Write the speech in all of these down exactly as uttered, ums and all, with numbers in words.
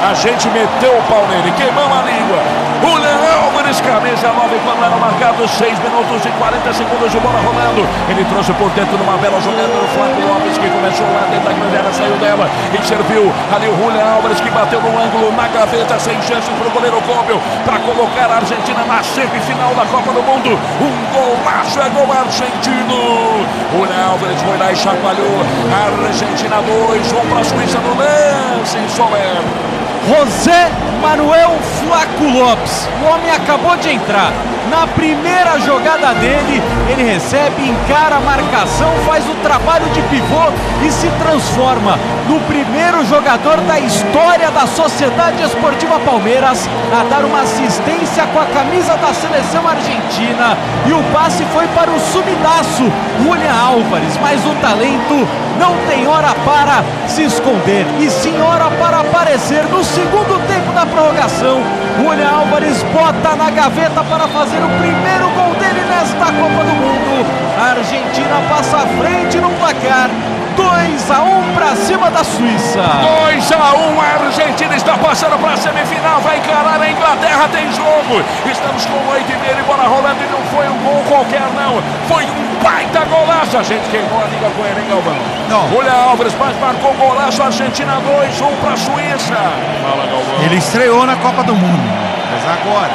A gente meteu o pau nele, queimamos a língua. Julián Álvares, camisa nove, quando era marcado seis minutos e quarenta segundos de bola rolando. Ele trouxe por dentro numa bela jogada do Flaco Lopes, que começou lá dentro da grande área, saiu dela e serviu ali o Julián Álvares, que bateu no ângulo, na gaveta, sem chance para o goleiro Kobbel, para colocar a Argentina na semifinal da Copa do Mundo. Um golaço, é gol argentino. Julián Álvares foi lá e chacoalhou. A Argentina dois, um para a Suíça no lance, Soler. José Manuel Flaco Lopes, o homem acabou de entrar. Na primeira jogada dele, ele recebe, encara a marcação, faz o trabalho de pivô e se transforma no primeiro jogador da história da Sociedade Esportiva Palmeiras a dar uma assistência com a camisa da seleção argentina. E o passe foi para o sumidaço Julián Álvares, mas o talento não tem hora para se esconder e sim hora para aparecer. No segundo tempo da prorrogação, Julián Álvares bota na gaveta para fazer o primeiro gol dele nesta Copa do Mundo. A Argentina passa à frente no placar, dois a um para cima da Suíça. dois a um, a Argentina está passando para a semifinal, vai encarar a Inglaterra, tem jogo. Estamos com oito e meia, bola rolando e não foi um gol qualquer não, foi um baita golaço. A gente queimou a liga com ele, hein, Galvão? Não. Julián Álvares, mas marcou golaço, Argentina dois, um para a Suíça. Fala, Galvão. Ele estreou na Copa do Mundo, mas agora,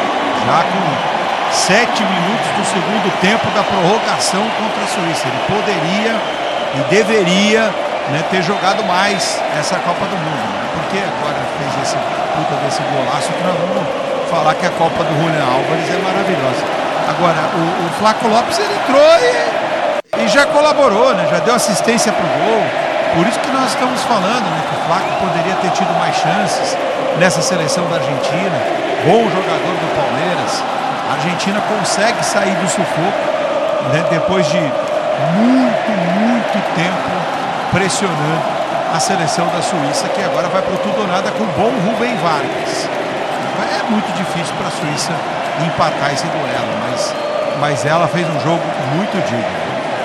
já com sete minutos do segundo tempo da prorrogação contra a Suíça, ele poderia e deveria, né, ter jogado mais essa Copa do Mundo, né? Porque agora fez esse puta desse golaço que nós vamos falar que a Copa do Julián Álvares é maravilhosa. Agora, o, o Flaco Lopes, ele entrou e, e já colaborou, né? Já deu assistência pro gol. Por isso que nós estamos falando, né, que o Flaco poderia ter tido mais chances nessa seleção da Argentina. Bom jogador do Palmeiras. A Argentina consegue sair do sufoco, né, depois de muito, muito tempo pressionando a seleção da Suíça, que agora vai pro tudo ou nada com o bom Rubem Vargas. É muito difícil para a Suíça empatar esse duelo, mas, mas ela fez um jogo muito digno.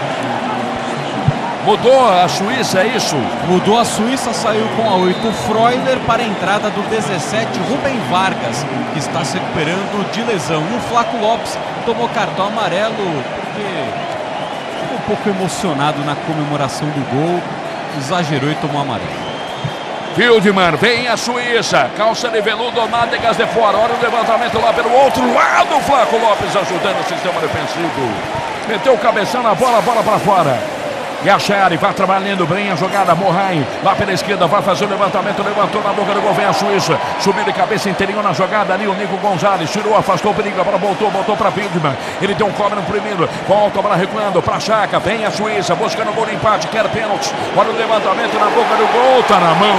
Mudou a Suíça, é isso? Mudou a Suíça, saiu com a oito Freuler para a entrada do dezessete Rubem Vargas, que está se recuperando de lesão. E o Flaco Lopes tomou cartão amarelo porque ficou um pouco emocionado na comemoração do gol, exagerou e tomou amarelo. Wildmann, vem a Suíça, calça de veludo, nádegas de fora, olha o levantamento lá pelo outro lado, Flaco Lopes ajudando o sistema defensivo. Meteu o cabeção na bola, bola para fora. E a Xari vai trabalhando bem a jogada. Morraim lá pela esquerda vai fazer o levantamento. Levantou na boca do gol. Vem a Suíça. Subiu de cabeça interior na jogada ali. O Nico Gonzalez tirou, afastou o perigo. A bola voltou, voltou para Wildmann. Ele deu um cobre no primeiro. Volta a bola recuando para Xhaka. Vem a Suíça buscando o gol de empate. Quer pênalti. Olha o levantamento na boca do gol. Tá na mão.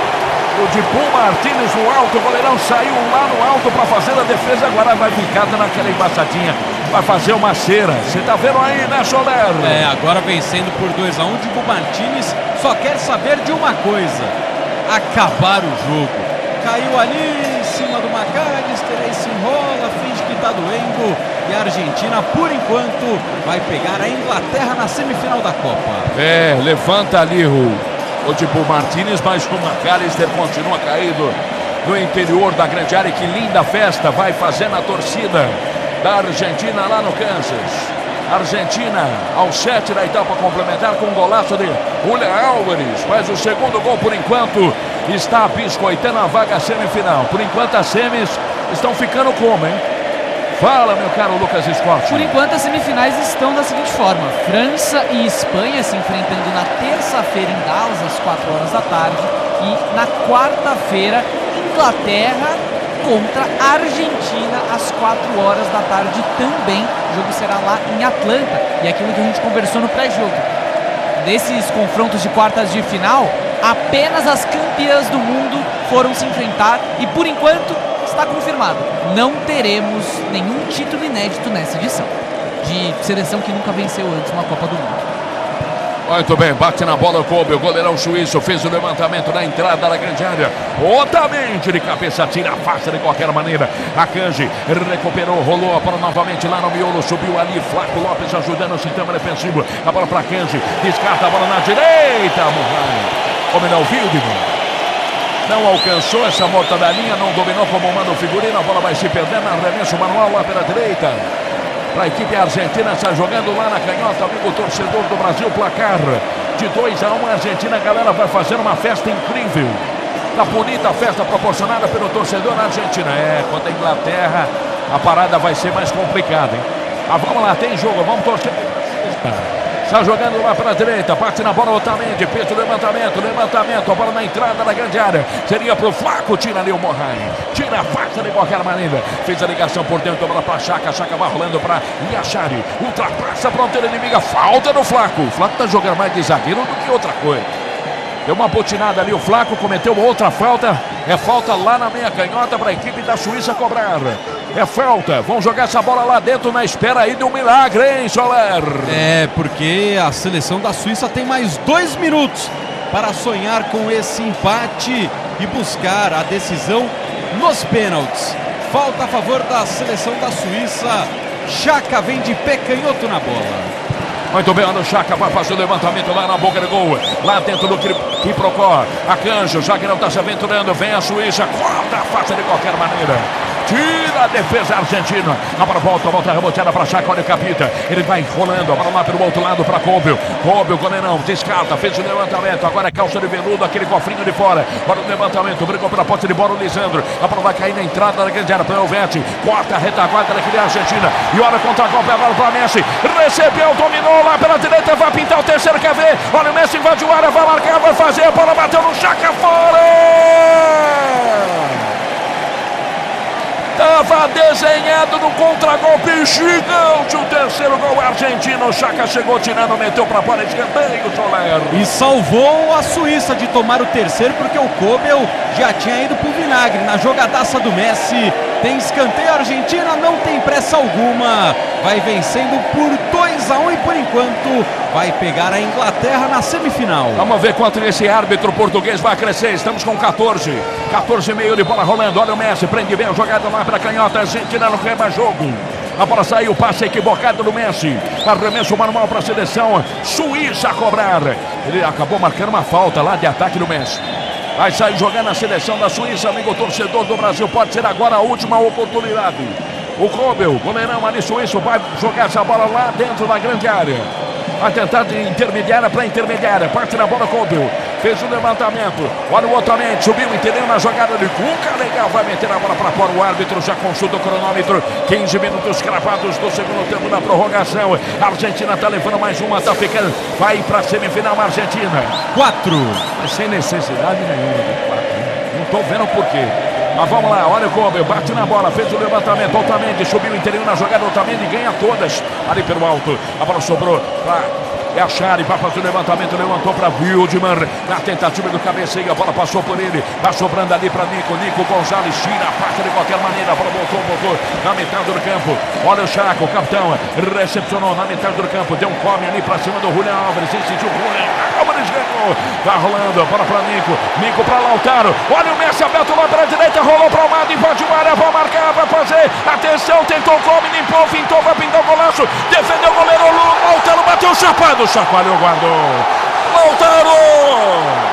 O Dibu Martínez no alto. O goleirão saiu lá no alto para fazer a defesa. Agora vai ficar naquela embaçadinha. Vai fazer uma cera. Você tá vendo aí, né, Soler? É, agora vencendo por dois a um, Dibu Martínez só quer saber de uma coisa: acabar o jogo. Caiu ali em cima do McAllister, aí se enrola, finge que tá doendo. E a Argentina, por enquanto, vai pegar a Inglaterra na semifinal da Copa. É, levanta ali o, o Dibu Martínez, mas o McAllister continua caído no interior da grande área. Que linda festa vai fazendo a torcida da Argentina lá no Kansas. Argentina ao sete da etapa complementar com um golaço de Julián Álvares. Faz o segundo gol por enquanto. Está biscoitando a vaga semifinal. Por enquanto as semis estão ficando como, hein? Fala, meu caro Lucas Scott. Por enquanto as semifinais estão da seguinte forma: França e Espanha se enfrentando na terça-feira em Dallas às quatro horas da tarde. E na quarta-feira, Inglaterra contra a Argentina às quatro horas da tarde também. O jogo será lá em Atlanta. E aquilo que a gente conversou no pré-jogo, desses confrontos de quartas de final, apenas as campeãs do mundo foram se enfrentar. E por enquanto está confirmado: não teremos nenhum título inédito nessa edição, de seleção que nunca venceu antes uma Copa do Mundo. Muito bem, bate na bola o Kobbel, o goleirão suíço fez o levantamento na entrada da grande área. Otamendi de cabeça, tira, afasta de qualquer maneira. Akanji recuperou, rolou a bola novamente lá no miolo, subiu ali, Flaco Lopes ajudando o sistema defensivo. A bola para Akanji, descarta a bola na direita, Morraim. Como não, Wildmann. Não alcançou essa mortadalinha, não dominou como manda o figurino. A bola vai se perdendo, arremesso manual lá pela direita. Para a equipe argentina, está jogando lá na canhota, amigo torcedor do Brasil, placar de dois a um, a Argentina, a galera vai fazer uma festa incrível. Tá bonita a festa proporcionada pelo torcedor na Argentina. É, contra a Inglaterra, a parada vai ser mais complicada, hein? Ah, vamos lá, tem jogo, vamos torcer. Está jogando lá pela direita, bate na bola Otamendi, peito, levantamento, levantamento, a bola na entrada da grande área, seria pro Flaco, tira ali o Morraine, tira a faca de qualquer maneira, fez a ligação por dentro, a bola pra Xhaka, Xhaka vai rolando pra Yachari, ultrapassa a fronteira inimiga, falta no Flaco, o Flaco tá jogando mais de zagueiro do que outra coisa. Deu uma botinada ali, o Flaco cometeu outra falta, é falta lá na meia canhota para a equipe da Suíça cobrar. É falta, vão jogar essa bola lá dentro na espera aí de um milagre, hein, Soler? É, porque a seleção da Suíça tem mais dois minutos para sonhar com esse empate e buscar a decisão nos pênaltis. Falta a favor da seleção da Suíça, Xhaka vem de pé canhoto na bola. Muito bem, o Xhaka vai fazer o levantamento lá na boca do gol. Lá dentro do Kiprocó. A Canjo, já que não está se aventurando. Vem a Suíça, corta a face de qualquer maneira. Tira a defesa argentina. A bola volta, volta reboteada para Xhaka, olha o Capita. Ele vai rolando, a bola lá pelo outro lado para Kobe. Kobe, o goleirão, descarta, fez o levantamento. Agora é calça de veludo, aquele cofrinho de fora. Bora o levantamento, brincou pela posse de bola o Lisandro. A bola vai cair na entrada da grande área para o Elvete. Corta a retaguarda daquele Argentina. E olha contra golpe agora para Messi. Recebeu, dominou lá pela direita, vai pintar o terceiro, quer ver? Olha o Messi invadiu a área, vai marcar, vai fazer. A bola bateu no Xhaka, fora! Estava desenhado no contragolpe gigante o terceiro gol argentino. O Xhaka chegou tirando, meteu para fora, escanteio, Soler. E salvou a Suíça de tomar o terceiro, porque o Kobel já tinha ido pro vinagre. Na jogadaça do Messi, tem escanteio, a Argentina não tem pressa alguma. Vai vencendo por dois a um e por enquanto vai pegar a Inglaterra na semifinal. Vamos ver quanto esse árbitro português vai crescer. Estamos com quatorze. quatorze e meio de bola rolando. Olha o Messi, prende bem a jogada lá para a canhota. A Argentina não quer mais jogo. A bola saiu, passe equivocado do Messi. Arremesso manual para a seleção suíça a cobrar. Ele acabou marcando uma falta lá de ataque do Messi. Vai sair jogando a seleção da Suíça, amigo torcedor do Brasil. Pode ser agora a última oportunidade. O Kobel, goleirão ali suíço, vai jogar essa bola lá dentro da grande área. Vai tentar de intermediária para intermediária. Parte na bola, Kobel. Fez o levantamento. Olha o Otamendi, subiu, entendeu na jogada de Cuca. Legal, vai meter a bola para fora. O árbitro já consulta o cronômetro. quinze minutos cravados do segundo tempo da prorrogação. A Argentina está levando mais uma, está ficando. Vai para a semifinal, a Argentina. Quatro. Mas sem necessidade nenhuma de quatro. Não estou vendo por quê. Mas vamos lá, olha o Kobe, bate na bola, fez o levantamento, Otamendi, subiu o interior na jogada, Otamendi ganha todas, ali pelo alto, a bola sobrou para Yachari, vai fazer o levantamento, levantou para Wildman, na tentativa do cabeceio, a bola passou por ele, vai sobrando ali para Nico, Nico Gonzalez, tira a parte de qualquer maneira, a bola voltou, voltou, na metade do campo, olha o Xhaka, o capitão, recepcionou na metade do campo, deu um come ali para cima do Julián Álvares, insistiu, Julián Álvares ganhou, vai rolando, a bola para Nico, Nico para Lautaro, olha o Messi aberto lá para a direita, rolou para o lado, invadiu a área, vai marcar, vai fazer, atenção, tentou o come, limpou, pintou, vai pintar o golaço, defendeu o goleiro, Lautaro bateu chapado, chacoalhou, guardou, Lautaro!